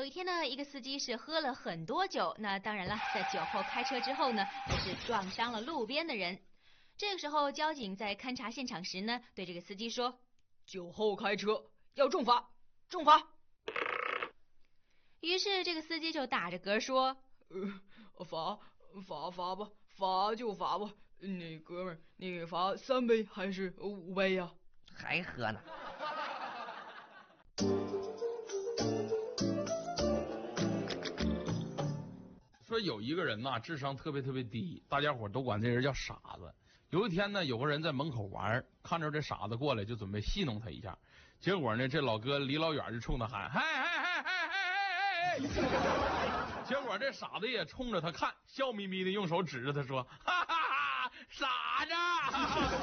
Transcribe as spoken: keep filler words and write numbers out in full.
一天呢，一个司机是喝了很多酒，那当然了，在酒后开车之后呢，也是撞伤了路边的人。这个时候，交警在勘察现场时呢，对这个司机说：“ 酒后开车要重罚，重罚。” 于是这个司机就打着嗝说：“ 呃，罚罚罚吧，罚就罚吧。那哥们儿，你罚三杯还是五杯呀？ 还喝呢。” 说有一个人呐，智商特别特别低，大家伙都管这人叫傻子。有一天呢，有个人在门口玩，看着这傻子过来，就准备戏弄他一下。结果呢，这老哥离老远就冲他喊：“嗨嗨嗨嗨嗨嗨！”结果这傻子也冲着他看，笑眯眯的用手指着他说：“哈哈哈，傻子！”